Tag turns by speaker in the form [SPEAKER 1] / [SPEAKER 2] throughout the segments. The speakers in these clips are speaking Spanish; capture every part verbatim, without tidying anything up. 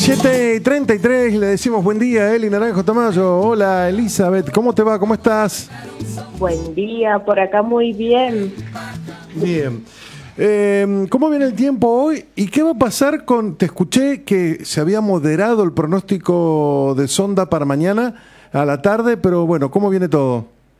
[SPEAKER 1] siete y treinta y tres, le decimos buen día a Eli Naranjo Tamayo. Hola Elizabeth, ¿cómo te va? ¿Cómo estás?
[SPEAKER 2] Buen día, por acá muy bien.
[SPEAKER 1] Bien. Eh, ¿Cómo viene el tiempo hoy? ¿Y qué va a pasar con...? Te escuché que se había moderado el pronóstico de Sonda para mañana a la tarde, pero bueno, ¿cómo viene todo?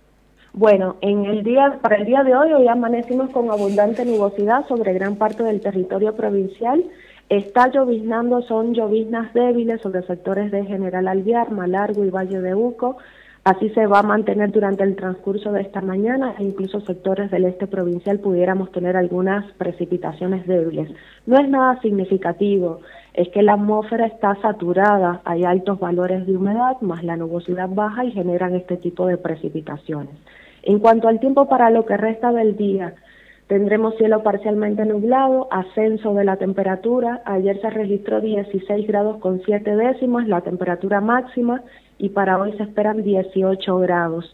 [SPEAKER 2] Bueno, en el día, para el día de hoy, hoy amanecimos con abundante nubosidad sobre gran parte del territorio provincial. Está lloviznando, son lloviznas débiles sobre sectores de General Alvear, Malargüe y Valle de Uco. Así se va a mantener durante el transcurso de esta mañana, e incluso sectores del este provincial pudiéramos tener algunas precipitaciones débiles. No es nada significativo, es que la atmósfera está saturada, hay altos valores de humedad, más la nubosidad baja y generan este tipo de precipitaciones. En cuanto al tiempo para lo que resta del día, tendremos cielo parcialmente nublado, ascenso de la temperatura. Ayer se registró dieciséis grados con siete décimas, la temperatura máxima, y para hoy se esperan dieciocho grados.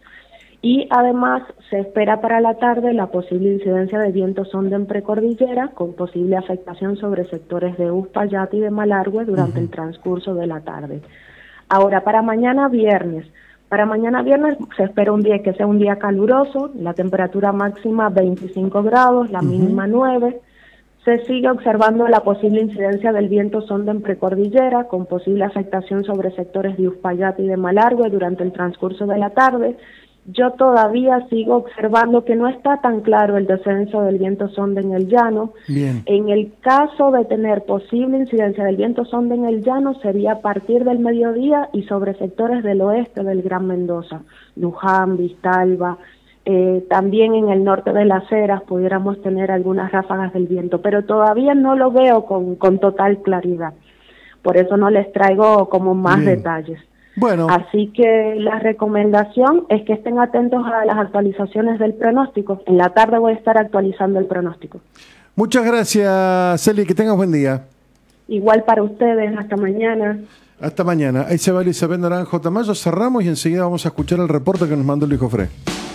[SPEAKER 2] Y además se espera para la tarde la posible incidencia de viento sonda en precordillera, con posible afectación sobre sectores de Uspallata y de Malargüe durante uh-huh. el transcurso de la tarde. Ahora, para mañana viernes, Para mañana viernes se espera un día que sea un día caluroso, la temperatura máxima veinticinco grados, la uh-huh. mínima nueve. Se sigue observando la posible incidencia del viento sonda en precordillera, con posible afectación sobre sectores de Uspallata y de Malargüe durante el transcurso de la tarde. Yo todavía sigo observando que no está tan claro el descenso del viento sonda en el llano.
[SPEAKER 1] Bien.
[SPEAKER 2] En el caso de tener posible incidencia del viento sonda en el llano, sería a partir del mediodía y sobre sectores del oeste del Gran Mendoza, Luján, Vistalba, eh, también en el norte de Las Heras pudiéramos tener algunas ráfagas del viento, pero todavía no lo veo con, con total claridad. Por eso no les traigo como más
[SPEAKER 1] Bien.
[SPEAKER 2] detalles.
[SPEAKER 1] Bueno.
[SPEAKER 2] Así que la recomendación es que estén atentos a las actualizaciones del pronóstico. En la tarde voy a estar actualizando el pronóstico.
[SPEAKER 1] Muchas gracias, Celi, que tengas buen día.
[SPEAKER 2] Igual para ustedes, hasta mañana.
[SPEAKER 1] Hasta mañana. Ahí se va Elizabeth Naranjo Tamayo. Cerramos y enseguida vamos a escuchar el reporte que nos mandó Luis Jofré.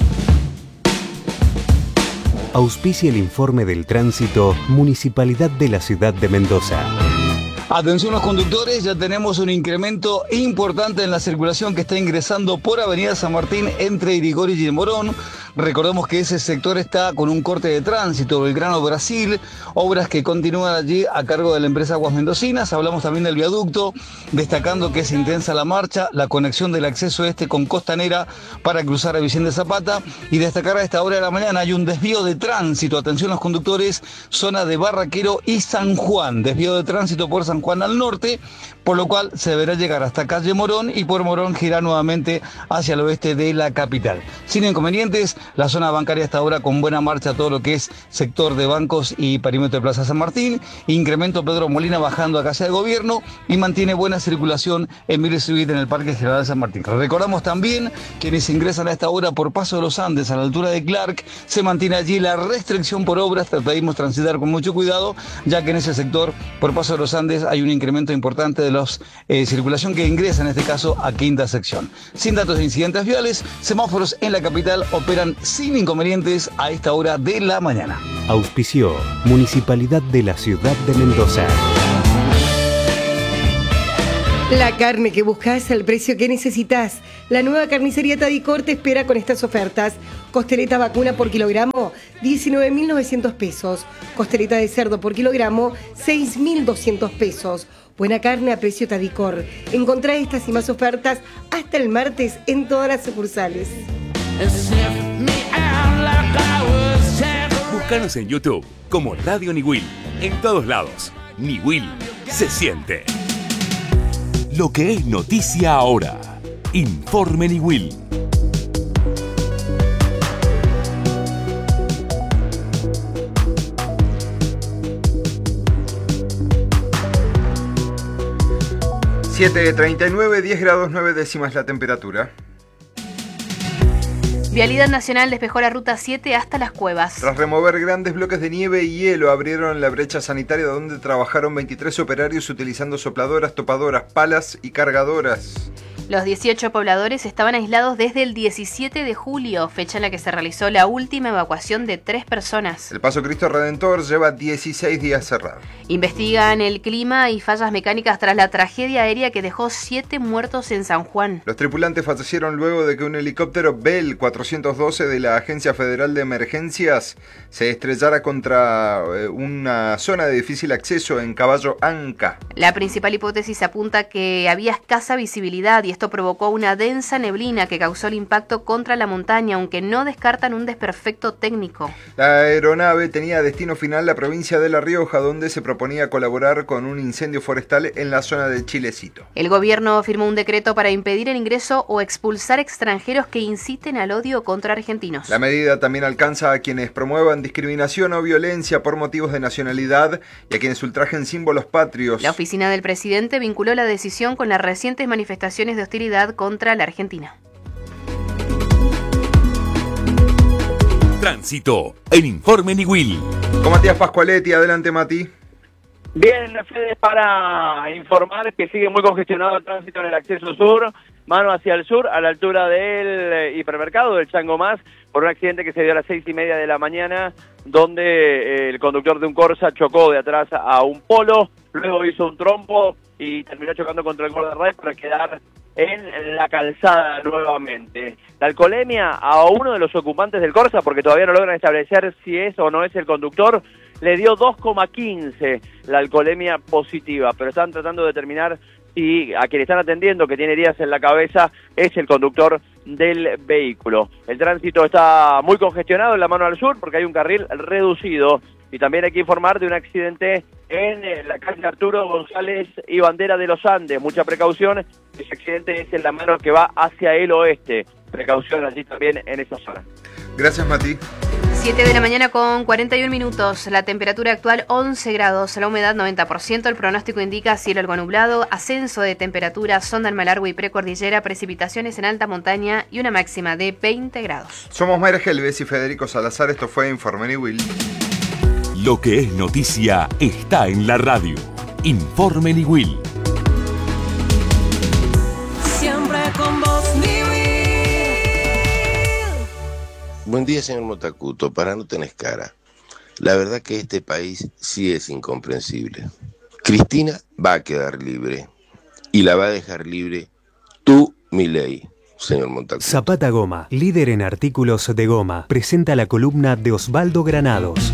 [SPEAKER 3] Auspicia el informe del tránsito Municipalidad de la Ciudad de Mendoza.
[SPEAKER 4] Atención los conductores, ya tenemos un incremento importante en la circulación que está ingresando por Avenida San Martín entre Irigoyen y Morón. Recordemos que ese sector está con un corte de tránsito, Belgrano Brasil, obras que continúan allí a cargo de la empresa Aguas Mendocinas. Hablamos también del viaducto, destacando que es intensa la marcha, la conexión del acceso este con Costanera para cruzar a Vicente Zapata, y destacar a esta hora de la mañana hay un desvío de tránsito. Atención los conductores, zona de Barraquero y San Juan, desvío de tránsito por San Juan al norte, por lo cual se deberá llegar hasta calle Morón y por Morón girar nuevamente hacia el oeste de la capital. Sin inconvenientes, la zona bancaria hasta ahora con buena marcha, todo lo que es sector de bancos y perímetro de Plaza San Martín. Incremento Pedro Molina bajando a Casa de Gobierno y mantiene buena circulación en Mire Subir en el Parque General San Martín. Recordamos también quienes ingresan a esta hora por Paso de los Andes a la altura de Clark, se mantiene allí la restricción por obras. Tratamos de transitar con mucho cuidado, ya que en ese sector por Paso de los Andes hay un incremento importante de la eh, circulación que ingresa en este caso a quinta sección. Sin datos de incidentes viales, semáforos en la capital operan sin inconvenientes a esta hora de la mañana.
[SPEAKER 3] Auspició Municipalidad de la Ciudad de Mendoza.
[SPEAKER 5] La carne que buscas, el precio que necesitas. La nueva carnicería Tadicor te espera con estas ofertas. Costeleta vacuna por kilogramo, diecinueve mil novecientos pesos. Costeleta de cerdo por kilogramo, seis mil doscientos pesos. Buena carne a precio Tadicor. Encontrá estas y más ofertas hasta el martes en todas las sucursales.
[SPEAKER 6] Búscanos en YouTube como Radio Niwil. En todos lados. Niwil se siente. Lo que es noticia ahora. Informe Niwil.
[SPEAKER 7] siete treinta y nueve, diez grados nueve décimas la temperatura.
[SPEAKER 8] Vialidad Nacional despejó la ruta siete hasta Las Cuevas.
[SPEAKER 7] Tras remover grandes bloques de nieve y hielo, abrieron la brecha sanitaria donde trabajaron veintitrés operarios utilizando sopladoras, topadoras, palas y cargadoras.
[SPEAKER 8] Los dieciocho pobladores estaban aislados desde el diecisiete de julio, fecha en la que se realizó la última evacuación de tres personas.
[SPEAKER 7] El Paso Cristo Redentor lleva dieciséis días cerrado.
[SPEAKER 8] Investigan el clima y fallas mecánicas tras la tragedia aérea que dejó siete muertos en San Juan.
[SPEAKER 7] Los tripulantes fallecieron luego de que un helicóptero Bell cuatrocientos doce de la Agencia Federal de Emergencias se estrellara contra una zona de difícil acceso en Caballo Anca.
[SPEAKER 8] La principal hipótesis apunta que había escasa visibilidad y esto provocó una densa neblina que causó el impacto contra la montaña, aunque no descartan un desperfecto técnico.
[SPEAKER 7] La aeronave tenía destino final la provincia de La Rioja, donde se proponía colaborar con un incendio forestal en la zona de Chilecito.
[SPEAKER 8] El gobierno firmó un decreto para impedir el ingreso o expulsar extranjeros que inciten al odio contra argentinos.
[SPEAKER 7] La medida también alcanza a quienes promuevan discriminación o violencia por motivos de nacionalidad y a quienes ultrajen símbolos patrios.
[SPEAKER 8] La oficina del presidente vinculó la decisión con las recientes manifestaciones de hostilidad contra la Argentina.
[SPEAKER 6] Tránsito en Informe Niwil.
[SPEAKER 7] Con Matías Pascualetti, adelante Mati.
[SPEAKER 9] Bien, Fede, para informar que sigue muy congestionado el tránsito en el acceso sur, mano hacia el sur, a la altura del hipermercado del Chango Más, por un accidente que se dio a las seis y media de la mañana, donde el conductor de un Corsa chocó de atrás a un Polo, luego hizo un trompo y terminó chocando contra el guardarray para quedar en la calzada nuevamente. La alcoholemia a uno de los ocupantes del Corsa, porque todavía no logran establecer si es o no es el conductor, le dio dos coma quince la alcoholemia positiva, pero están tratando de determinar si a quien están atendiendo, que tiene heridas en la cabeza, es el conductor del vehículo. El tránsito está muy congestionado en la mano al sur porque hay un carril reducido. Y también hay que informar de un accidente en la calle Arturo González y Bandera de los Andes. Mucha precaución, ese accidente es en la mano que va hacia el oeste. Precaución allí también en esa zona.
[SPEAKER 7] Gracias, Mati.
[SPEAKER 8] siete de la mañana con cuarenta y un minutos. La temperatura actual once grados, la humedad noventa por ciento. El pronóstico indica cielo algo nublado, ascenso de temperatura, sonda en Malargüe y precordillera, precipitaciones en alta montaña y una máxima de veinte grados.
[SPEAKER 7] Somos Mayra Helves y Federico Salazar. Esto fue Informe Niwil.
[SPEAKER 6] Lo que es noticia está en la radio. Informe Niwil.
[SPEAKER 10] Siempre con vos, Niwil.
[SPEAKER 11] Buen día, señor Motacuto. Para no tenés cara. La verdad que este país sí es incomprensible. Cristina va a quedar libre. Y la va a dejar libre tú, Milei, señor Motacuto.
[SPEAKER 3] Zapata Goma, líder en artículos de goma, presenta la columna de Osvaldo Granados.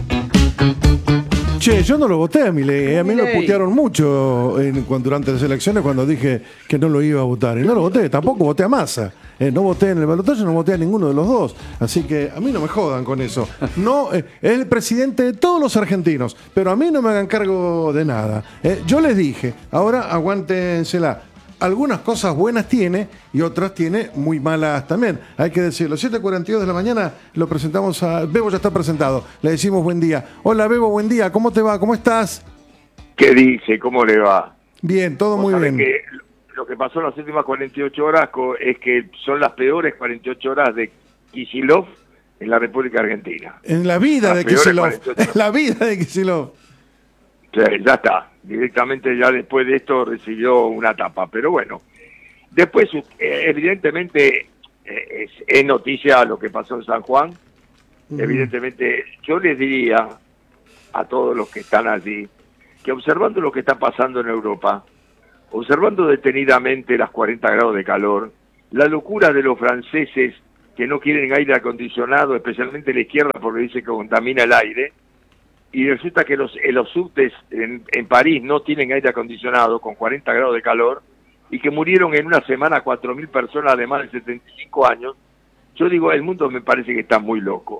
[SPEAKER 1] Che, yo no lo voté a Milei, eh. A mí me putearon mucho en, cuando, durante las elecciones cuando dije que no lo iba a votar. Y no lo voté, tampoco voté a Massa. Eh, no voté en el balotaje, no voté a ninguno de los dos. Así que a mí no me jodan con eso. No, eh, es el presidente de todos los argentinos, pero a mí no me hagan cargo de nada. Eh, yo les dije, ahora aguántensela. Algunas cosas buenas tiene y otras tiene muy malas también. Hay que decirlo. siete cuarenta y dos de la mañana lo presentamos a... Bebo ya está presentado. Le decimos buen día. Hola Bebo, buen día. ¿Cómo te va? ¿Cómo estás?
[SPEAKER 12] ¿Qué dice? ¿Cómo le va?
[SPEAKER 1] Bien, todo muy bien.
[SPEAKER 12] Que lo que pasó en las últimas cuarenta y ocho horas es que son las peores cuarenta y ocho horas de Kicillof en la República Argentina.
[SPEAKER 1] En la vida de Kicillof. En la vida de Kicillof.
[SPEAKER 12] Sí, ya está. Directamente ya después de esto recibió una tapa. Pero bueno, después eh, evidentemente eh, es, es noticia lo que pasó en San Juan. Uh-huh. Evidentemente yo les diría a todos los que están allí que observando lo que está pasando en Europa, observando detenidamente las cuarenta grados de calor, la locura de los franceses que no quieren aire acondicionado, especialmente la izquierda porque dice que contamina el aire, y resulta que los, en los subtes en, en París no tienen aire acondicionado con cuarenta grados de calor y que murieron en una semana cuatro mil personas de más de setenta y cinco años. Yo digo, el mundo me parece que está muy loco.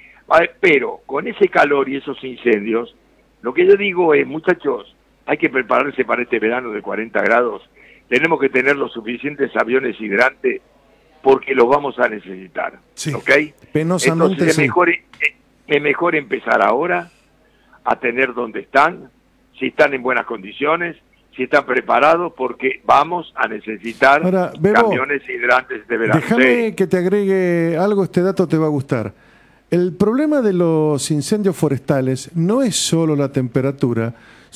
[SPEAKER 12] Pero con ese calor y esos incendios, lo que yo digo es, muchachos, hay que prepararse para este verano de cuarenta grados. Tenemos que tener los suficientes aviones hidrantes porque los vamos a necesitar.
[SPEAKER 1] Sí,
[SPEAKER 12] ¿ok?
[SPEAKER 1] Penosamente
[SPEAKER 12] Entonces,
[SPEAKER 1] sí.
[SPEAKER 12] es mejor, es mejor empezar ahora a tener donde están, si están en buenas condiciones, si están preparados, porque vamos a necesitar
[SPEAKER 1] Ahora, Bebo,
[SPEAKER 12] camiones hidrantes de verano.
[SPEAKER 1] Déjame
[SPEAKER 12] sí.
[SPEAKER 1] que te agregue algo, este dato te va a gustar. El problema de los incendios forestales no es solo la temperatura,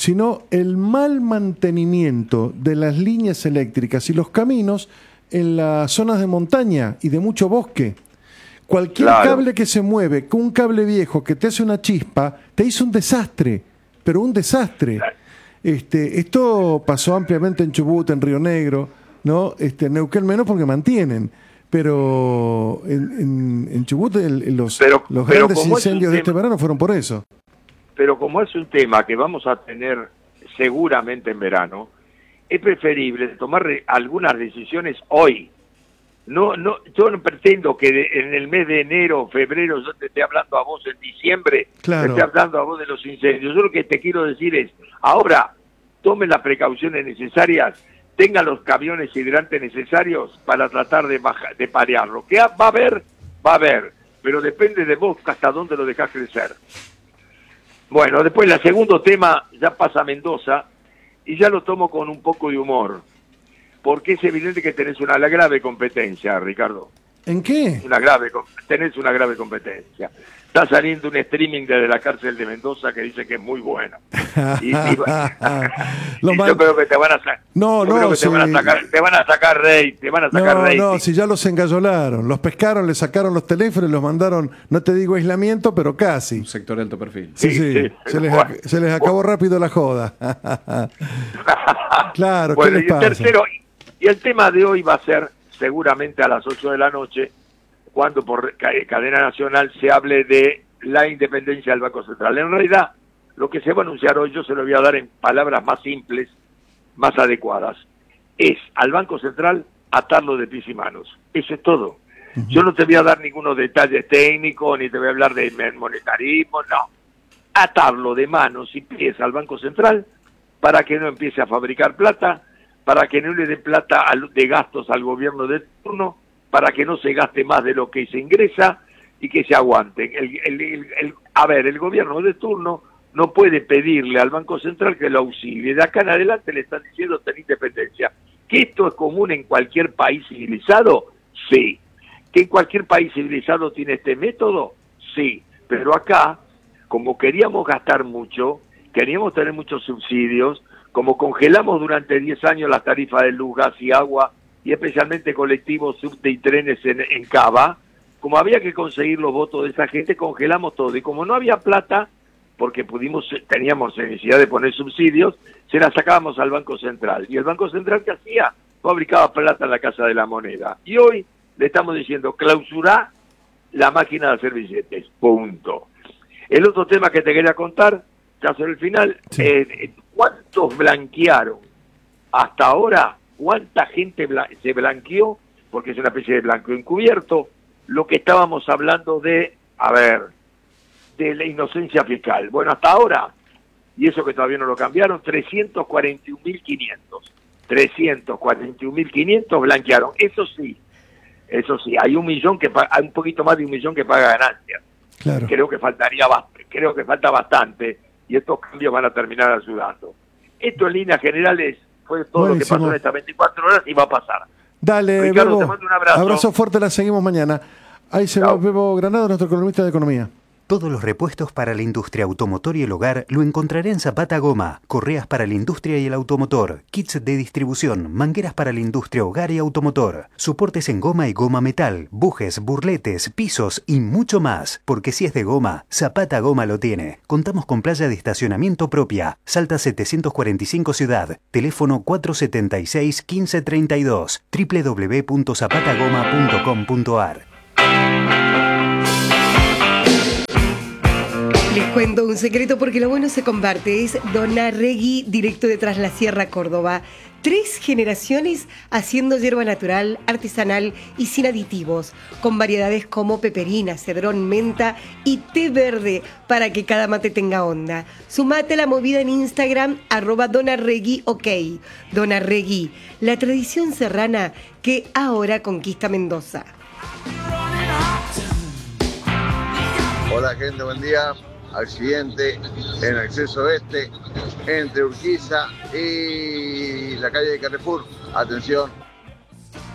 [SPEAKER 1] sino el mal mantenimiento de las líneas eléctricas y los caminos en las zonas de montaña y de mucho bosque. Cualquier
[SPEAKER 12] Claro.
[SPEAKER 1] cable que se mueve, con un cable viejo que te hace una chispa, te hizo un desastre, pero un desastre. Este, esto pasó ampliamente en Chubut, en Río Negro, ¿no? Este, en Neuquén menos porque mantienen, pero en, en, en Chubut el- el- los,
[SPEAKER 12] Pero-
[SPEAKER 1] los
[SPEAKER 12] pero
[SPEAKER 1] grandes
[SPEAKER 12] como es un
[SPEAKER 1] incendios de este
[SPEAKER 12] tema-
[SPEAKER 1] verano fueron por eso.
[SPEAKER 12] Pero como es un tema que vamos a tener seguramente en verano, es preferible tomar re- algunas decisiones hoy. No, no, yo no pretendo que de- en el mes de enero, febrero, yo te esté hablando a vos en diciembre,
[SPEAKER 1] Claro.
[SPEAKER 12] te esté hablando a vos de los incendios. Yo lo que te quiero decir es, ahora, tomen las precauciones necesarias, tengan los camiones hidrantes necesarios para tratar de, baja- de parearlo. Que va a haber, va a haber, pero depende de vos hasta dónde lo dejás crecer. Bueno, después el segundo tema ya pasa a Mendoza y ya lo tomo con un poco de humor, porque es evidente que tenés una grave competencia, Ricardo.
[SPEAKER 1] ¿En qué?
[SPEAKER 12] Una grave, com- tenés una grave competencia. Está saliendo un streaming desde la cárcel de Mendoza que dice que es muy bueno. Y, y-
[SPEAKER 1] Lo
[SPEAKER 12] y
[SPEAKER 1] mal-
[SPEAKER 12] yo creo que te van a sacar.
[SPEAKER 1] No,
[SPEAKER 12] yo creo
[SPEAKER 1] no,
[SPEAKER 12] que te van a
[SPEAKER 1] sí.
[SPEAKER 12] sacar, te van a sacar rey, te van a sacar
[SPEAKER 1] No,
[SPEAKER 12] rey.
[SPEAKER 1] no, si ya los engallolaron, los pescaron, les sacaron los teléfonos y los mandaron, no te digo aislamiento, pero casi. Un
[SPEAKER 13] sector de alto perfil.
[SPEAKER 1] Sí,
[SPEAKER 12] Sí,
[SPEAKER 1] sí,
[SPEAKER 12] sí.
[SPEAKER 1] Se, les,
[SPEAKER 12] Bueno.
[SPEAKER 1] ac- se les acabó rápido la joda. Claro,
[SPEAKER 12] Bueno,
[SPEAKER 1] ¿qué les
[SPEAKER 12] y el
[SPEAKER 1] pasa?
[SPEAKER 12] tercero, y el tema de hoy va a ser seguramente a las ocho de la noche, cuando por ca- cadena nacional se hable de la independencia del Banco Central. En realidad, lo que se va a anunciar hoy, yo se lo voy a dar en palabras más simples, más adecuadas, es al Banco Central atarlo de pies y manos. Eso es todo. Yo no te voy a dar ningunos detalles técnicos, ni te voy a hablar de monetarismo, no. Atarlo de manos y pies al Banco Central para que no empiece a fabricar plata, para que no le dé plata al- de gastos al gobierno de turno, para que no se gaste más de lo que se ingresa y que se aguanten. El, el- el- el- a ver, el gobierno de turno no puede pedirle al Banco Central que lo auxilie. De acá en adelante le están diciendo tener independencia. ¿Que esto es común en cualquier país civilizado? Sí. ¿Que en cualquier país civilizado tiene este método? Sí. Pero acá, como queríamos gastar mucho, queríamos tener muchos subsidios, como congelamos durante diez años las tarifas de luz, gas y agua, y especialmente colectivos, subte y trenes en, en Cava, como había que conseguir los votos de esa gente, congelamos todo. Y como no había plata, porque pudimos, teníamos necesidad de poner subsidios, se la sacábamos al Banco Central. Y el Banco Central, ¿qué hacía? Fabricaba plata en la Casa de la Moneda. Y hoy le estamos diciendo, clausurá la máquina de hacer billetes. Punto. El otro tema que te quería contar, ya sobre el final, eh, ¿cuántos blanquearon hasta ahora? ¿Cuánta gente bla- se blanqueó? Porque es una especie de blanqueo encubierto. Lo que estábamos hablando de, a ver, de la inocencia fiscal. Bueno, hasta ahora, y eso que todavía no lo cambiaron, trescientos cuarenta y un mil quinientos. trescientos cuarenta y un mil quinientos blanquearon. Eso sí, eso sí, hay un millón que pa- hay un poquito más de un millón que paga ganancias.
[SPEAKER 1] Claro.
[SPEAKER 12] Creo que faltaría bast- creo que falta bastante y estos cambios van a terminar ayudando. Esto en líneas generales fue todo lo que
[SPEAKER 1] Buenísimo.
[SPEAKER 12] pasó en estas veinticuatro horas y va a pasar.
[SPEAKER 1] Dale,
[SPEAKER 12] Ricardo,
[SPEAKER 1] Bebo.
[SPEAKER 12] te mando un abrazo.
[SPEAKER 1] Abrazo fuerte, la seguimos mañana. Ahí se va Bebo Granado, nuestro economista de economía.
[SPEAKER 3] Todos los repuestos para la industria automotor y el hogar lo encontrará en Zapata Goma. Correas para la industria y el automotor, kits de distribución, mangueras para la industria hogar y automotor, soportes en goma y goma metal, bujes, burletes, pisos y mucho más. Porque si es de goma, Zapata Goma lo tiene. Contamos con playa de estacionamiento propia. Salta setecientos cuarenta y cinco Ciudad. Teléfono cuatro setenta y seis, quince treinta y dos. doble u doble u doble u punto zapata goma punto com punto a r.
[SPEAKER 5] Les cuento un secreto porque lo bueno se comparte. Es Donarregui, directo detrás la Sierra Córdoba. Tres generaciones haciendo hierba natural, artesanal y sin aditivos, con variedades como peperina, cedrón, menta y té verde para que cada mate tenga onda. Sumate a la movida en Instagram, arroba Donarregui, ok. Donarregui, la tradición serrana que ahora conquista Mendoza.
[SPEAKER 14] Hola gente, buen día. Accidente en acceso este entre Urquiza y la calle de Carrefour. Atención,